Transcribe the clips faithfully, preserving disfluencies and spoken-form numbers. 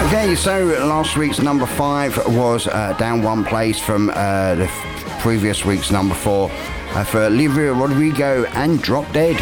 Okay, so last week's number five was uh, down one place from uh, the f- previous week's number four uh, for Olivia Rodrigo and Drop Dead.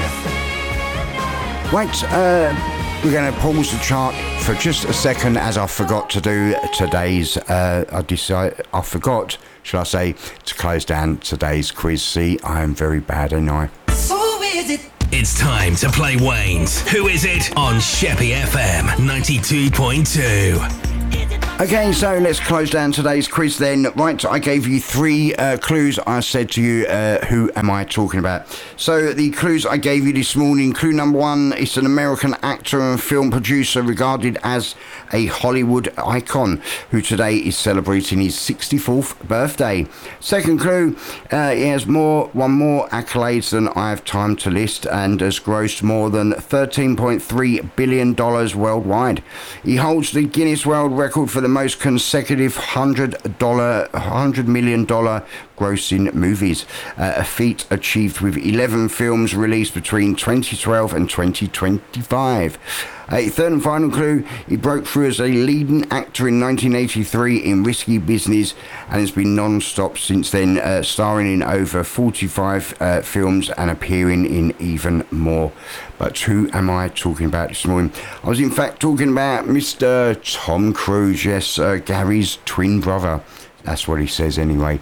Right, uh, we're going to pause the chart for just a second, as I forgot to do today's. Uh, I decide I forgot, should I say, to close down today's quiz. See, I am very bad, ain't I? So is it? It's time to play Wayne's Who Is It on Sheppy F M ninety-two point two. Okay, so let's close down today's quiz then. Right, I gave you three uh, clues. I said to you, uh, who am I talking about? So the clues I gave you this morning, clue number one, it's an American actor and film producer regarded as a Hollywood icon who today is celebrating his sixty-fourth birthday. Second clue, uh, he has more, won more accolades than I have time to list and has grossed more than thirteen point three billion dollars worldwide. He holds the Guinness World Record for the most consecutive one hundred dollar, one hundred million dollars grossing movies, uh, a feat achieved with eleven films released between twenty twelve and twenty twenty-five. A third and final clue, he broke through as a leading actor in nineteen eighty-three in Risky Business and has been non-stop since then, uh, starring in over forty-five uh, films and appearing in even more. But who am I talking about this morning? I was in fact talking about Mister Tom Cruise, yes, uh, Gary's twin brother. That's what he says anyway.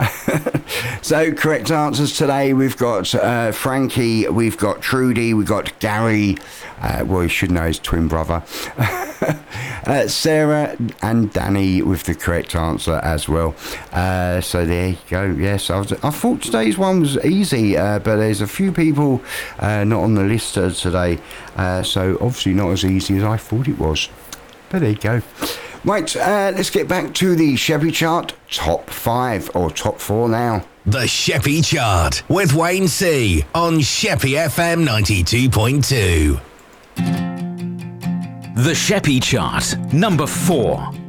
So, correct answers today. We've got uh, Frankie, we've got Trudy, we've got Gary. Uh, well, you should know his twin brother. uh, Sarah and Danny with the correct answer as well. Uh, so there you go. Yes, I, was, I thought today's one was easy, uh, but there's a few people uh, not on the list uh, today. Uh, so obviously not as easy as I thought it was. But there you go. Right, uh, let's get back to the Sheppy chart. Top five, or top four now. The Sheppy Chart with Wayne C on Sheppy F M ninety-two point two. The Sheppy Chart, number four.